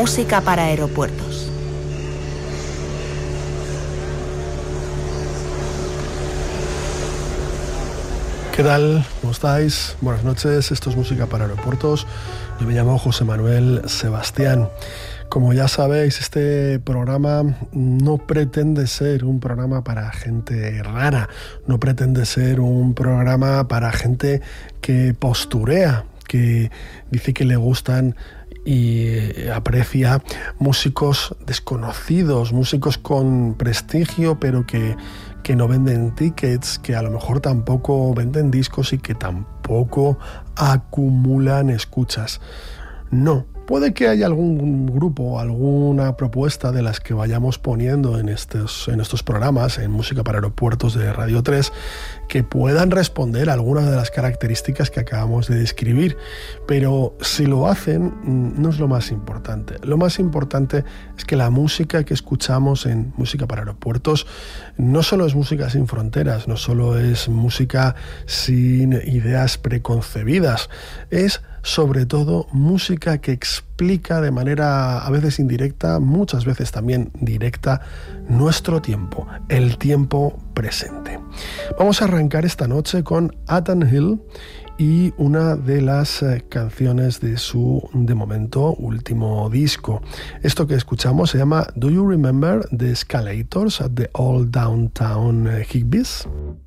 música para aeropuertos. ¿Qué tal? ¿Cómo estáis? Buenas noches, esto es Música para Aeropuertos. Yo me llamo José Manuel Sebastián. Como ya sabéis, este programa no pretende ser un programa para gente rara, no pretende ser un programa para gente que posturea, que dice que le gustan y aprecia músicos desconocidos, músicos con prestigio, pero que no venden tickets, que a lo mejor tampoco venden discos y que tampoco acumulan escuchas. No. Puede que haya algún grupo, alguna propuesta de las que vayamos poniendo en estos programas, en Música para Aeropuertos de Radio 3, que puedan responder a algunas de las características que acabamos de describir. Pero si lo hacen, no es lo más importante. Lo más importante es que la música que escuchamos en Música para Aeropuertos no solo es música sin fronteras, no solo es música sin ideas preconcebidas, es sobre todo música que explica de manera a veces indirecta, muchas veces también directa, nuestro tiempo, el tiempo presente. Vamos a arrancar esta noche con Ethan Hill y una de las canciones de su, de momento, último disco. Esto que escuchamos se llama Do You Remember the Escalators at the Old Downtown Higbees?